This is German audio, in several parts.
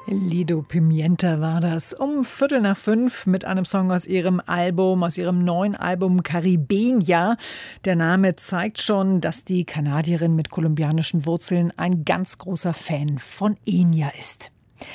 Lido Pimienta war das. Um 4:45 mit einem Song aus ihrem neuen Album Caribeña. Der Name zeigt schon, dass die Kanadierin mit kolumbianischen Wurzeln ein ganz großer Fan von Enya ist.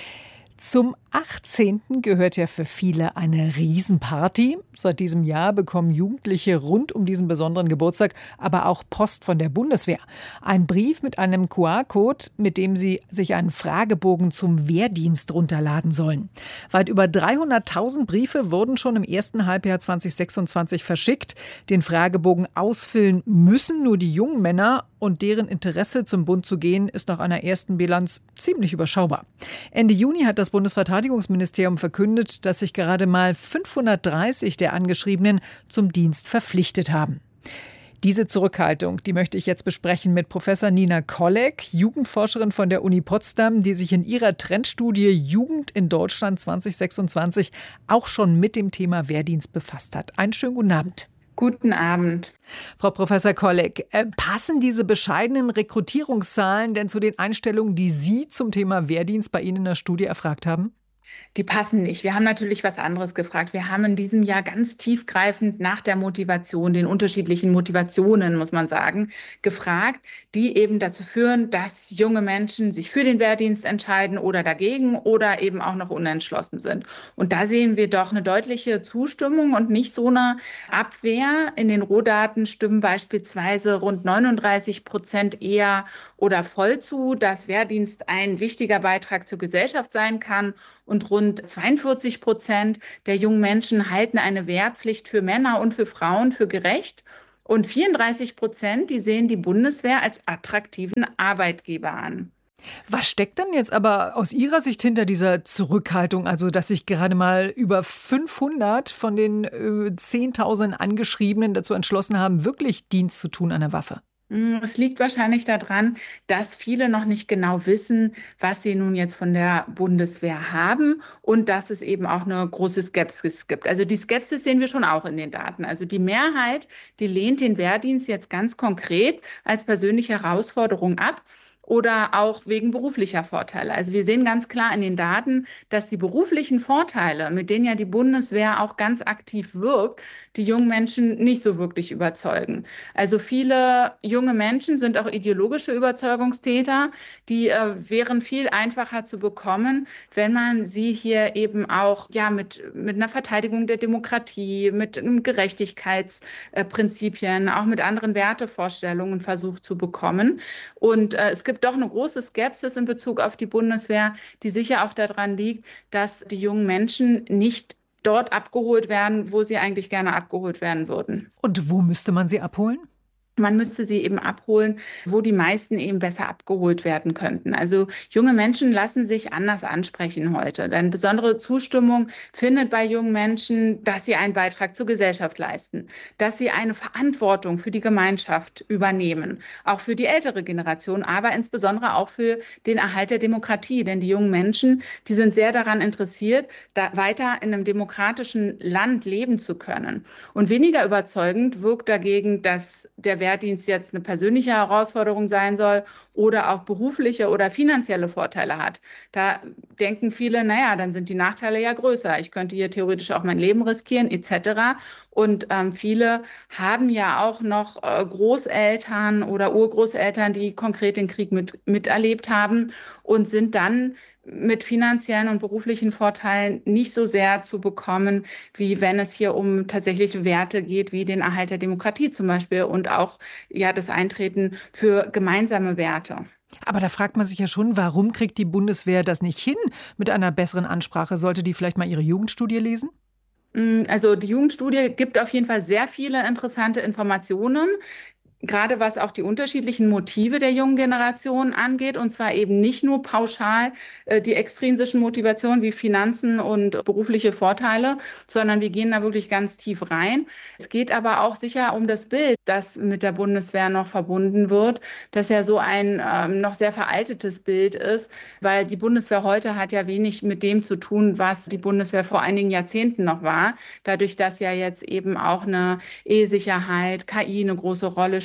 Zum 18. gehört ja für viele eine Riesenparty. Seit diesem Jahr bekommen Jugendliche rund um diesen besonderen Geburtstag aber auch Post von der Bundeswehr. Ein Brief mit einem QR-Code, mit dem sie sich einen Fragebogen zum Wehrdienst runterladen sollen. Weit über 300.000 Briefe wurden schon im ersten Halbjahr 2026 verschickt. Den Fragebogen ausfüllen müssen nur die jungen Männer und deren Interesse zum Bund zu gehen, ist nach einer ersten Bilanz ziemlich überschaubar. Ende Juni hat das Bundesverteidigungsministerium verkündet, dass sich gerade mal 530 der Angeschriebenen zum Dienst verpflichtet haben. Diese Zurückhaltung, die möchte ich jetzt besprechen mit Professor Nina Kollek, Jugendforscherin von der Uni Potsdam, die sich in ihrer Trendstudie Jugend in Deutschland 2026 auch schon mit dem Thema Wehrdienst befasst hat. Einen schönen guten Abend. Guten Abend. Frau Professor Kollek, passen diese bescheidenen Rekrutierungszahlen denn zu den Einstellungen, die Sie zum Thema Wehrdienst bei Ihnen in der Studie erfragt haben? Die passen nicht. Wir haben natürlich was anderes gefragt. Wir haben in diesem Jahr ganz tiefgreifend nach der Motivation, den unterschiedlichen Motivationen, muss man sagen, gefragt, die eben dazu führen, dass junge Menschen sich für den Wehrdienst entscheiden oder dagegen oder eben auch noch unentschlossen sind. Und da sehen wir doch eine deutliche Zustimmung und nicht so eine Abwehr. In den Rohdaten stimmen beispielsweise rund 39% eher oder voll zu, dass Wehrdienst ein wichtiger Beitrag zur Gesellschaft sein kann. Und rund 42% der jungen Menschen halten eine Wehrpflicht für Männer und für Frauen für gerecht. Und 34%, die sehen die Bundeswehr als attraktiven Arbeitgeber an. Was steckt denn jetzt aber aus Ihrer Sicht hinter dieser Zurückhaltung? Also, dass sich gerade mal über 500 von den 10.000 Angeschriebenen dazu entschlossen haben, wirklich Dienst zu tun an der Waffe? Es liegt wahrscheinlich daran, dass viele noch nicht genau wissen, was sie nun jetzt von der Bundeswehr haben und dass es eben auch eine große Skepsis gibt. Also die Skepsis sehen wir schon auch in den Daten. Also die Mehrheit, die lehnt den Wehrdienst jetzt ganz konkret als persönliche Herausforderung ab. Oder auch wegen beruflicher Vorteile. Also wir sehen ganz klar in den Daten, dass die beruflichen Vorteile, mit denen ja die Bundeswehr auch ganz aktiv wirkt, die jungen Menschen nicht so wirklich überzeugen. Also viele junge Menschen sind auch ideologische Überzeugungstäter, die wären viel einfacher zu bekommen, wenn man sie hier eben auch mit einer Verteidigung der Demokratie, mit Gerechtigkeitsprinzipien, auch mit anderen Wertevorstellungen versucht zu bekommen. Und es gibt doch eine große Skepsis in Bezug auf die Bundeswehr, die sicher auch daran liegt, dass die jungen Menschen nicht dort abgeholt werden, wo sie eigentlich gerne abgeholt werden würden. Und wo müsste man sie abholen? Man müsste sie eben abholen, wo die meisten eben besser abgeholt werden könnten. Also junge Menschen lassen sich anders ansprechen heute. Denn besondere Zustimmung findet bei jungen Menschen, dass sie einen Beitrag zur Gesellschaft leisten, dass sie eine Verantwortung für die Gemeinschaft übernehmen, auch für die ältere Generation, aber insbesondere auch für den Erhalt der Demokratie. Denn die jungen Menschen, die sind sehr daran interessiert, da weiter in einem demokratischen Land leben zu können. Und weniger überzeugend wirkt dagegen, dass der Wehrdienst jetzt eine persönliche Herausforderung sein soll oder auch berufliche oder finanzielle Vorteile hat. Da denken viele, naja, dann sind die Nachteile ja größer. Ich könnte hier theoretisch auch mein Leben riskieren, etc. Und viele haben ja auch noch Großeltern oder Urgroßeltern, die konkret den Krieg miterlebt haben und sind dann mit finanziellen und beruflichen Vorteilen nicht so sehr zu bekommen, wie wenn es hier um tatsächliche Werte geht, wie den Erhalt der Demokratie zum Beispiel und auch das Eintreten für gemeinsame Werte. Aber da fragt man sich ja schon, warum kriegt die Bundeswehr das nicht hin mit einer besseren Ansprache? Sollte die vielleicht mal ihre Jugendstudie lesen? Also die Jugendstudie gibt auf jeden Fall sehr viele interessante Informationen. Gerade was auch die unterschiedlichen Motive der jungen Generation angeht, und zwar eben nicht nur pauschal die extrinsischen Motivationen wie Finanzen und berufliche Vorteile, sondern wir gehen da wirklich ganz tief rein. Es geht aber auch sicher um das Bild, das mit der Bundeswehr noch verbunden wird, das ja so ein noch sehr veraltetes Bild ist, weil die Bundeswehr heute hat ja wenig mit dem zu tun, was die Bundeswehr vor einigen Jahrzehnten noch war, dadurch, dass ja jetzt eben auch eine E-Sicherheit, KI eine große Rolle spielt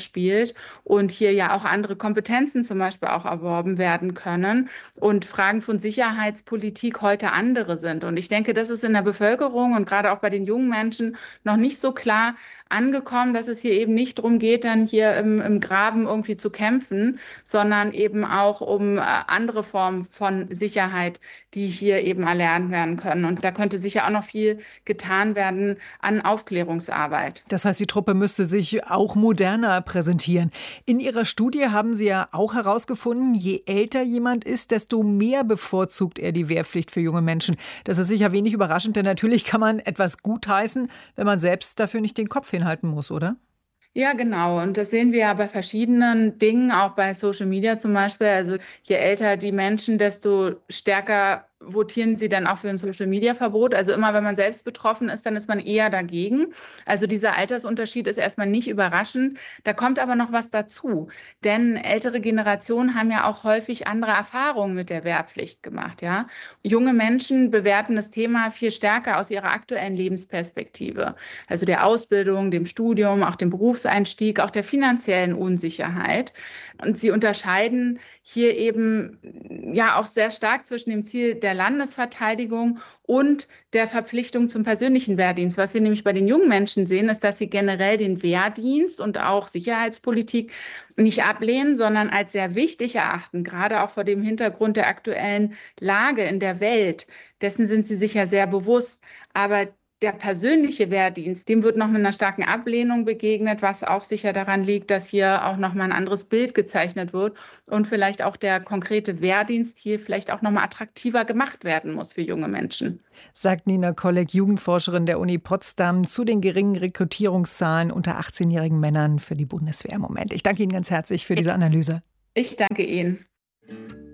spielt und hier ja auch andere Kompetenzen zum Beispiel auch erworben werden können und Fragen von Sicherheitspolitik heute andere sind. Und ich denke, das ist in der Bevölkerung und gerade auch bei den jungen Menschen noch nicht so klar angekommen, dass es hier eben nicht darum geht, dann hier im Graben irgendwie zu kämpfen, sondern eben auch um andere Formen von Sicherheit, die hier eben erlernt werden können. Und da könnte sicher auch noch viel getan werden an Aufklärungsarbeit. Das heißt, die Truppe müsste sich auch moderner präsentieren. In Ihrer Studie haben Sie ja auch herausgefunden, je älter jemand ist, desto mehr bevorzugt er die Wehrpflicht für junge Menschen. Das ist sicher wenig überraschend, denn natürlich kann man etwas gutheißen, wenn man selbst dafür nicht den Kopf hinhalten muss, oder? Ja, genau. Und das sehen wir ja bei verschiedenen Dingen, auch bei Social Media zum Beispiel. Also je älter die Menschen, desto stärker votieren sie dann auch für ein Social-Media-Verbot. Also immer, wenn man selbst betroffen ist, dann ist man eher dagegen. Also dieser Altersunterschied ist erstmal nicht überraschend. Da kommt aber noch was dazu. Denn ältere Generationen haben ja auch häufig andere Erfahrungen mit der Wehrpflicht gemacht. Ja? Junge Menschen bewerten das Thema viel stärker aus ihrer aktuellen Lebensperspektive. Also der Ausbildung, dem Studium, auch dem Berufseinstieg, auch der finanziellen Unsicherheit. Und sie unterscheiden hier eben ja auch sehr stark zwischen dem Ziel der Landesverteidigung und der Verpflichtung zum persönlichen Wehrdienst. Was wir nämlich bei den jungen Menschen sehen, ist, dass sie generell den Wehrdienst und auch Sicherheitspolitik nicht ablehnen, sondern als sehr wichtig erachten, gerade auch vor dem Hintergrund der aktuellen Lage in der Welt. Dessen sind sie sich ja sehr bewusst. Aber der persönliche Wehrdienst, dem wird noch mit einer starken Ablehnung begegnet, was auch sicher daran liegt, dass hier auch noch mal ein anderes Bild gezeichnet wird und vielleicht auch der konkrete Wehrdienst hier vielleicht auch noch mal attraktiver gemacht werden muss für junge Menschen. Sagt Nina Kolleg, Jugendforscherin der Uni Potsdam, zu den geringen Rekrutierungszahlen unter 18-jährigen Männern für die Bundeswehr. Moment, ich danke Ihnen ganz herzlich für diese Analyse. Ich danke Ihnen.